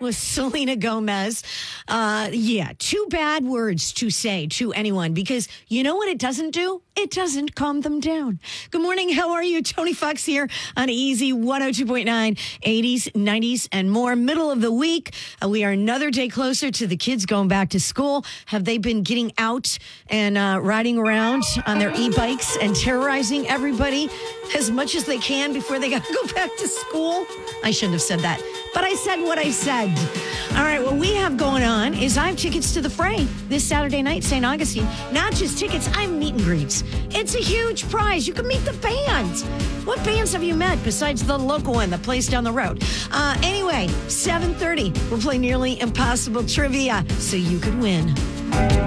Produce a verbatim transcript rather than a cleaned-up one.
with Selena Gomez. Uh, yeah, two bad words to say to anyone because you know what it doesn't do? It doesn't calm them down. Good morning. How are you? Tony Fox here on Easy one oh two point nine, eighties, nineties, and more. Middle of the week. Uh, we are another day closer to the kids going back to school. Have they been getting out and uh, riding around on their e-bikes and terrorizing everybody as much as they can before they got to go back to school? I shouldn't have said that, but I said what I said. All right, what we have going on is I have tickets to the Fray this Saturday night, Saint Augustine. Not just tickets, I have meet and greets. It's a huge prize. You can meet the bands. What bands have you met besides the local one, the place down the road? Uh, anyway, seven thirty, we'll play Nearly Impossible Trivia so you could win.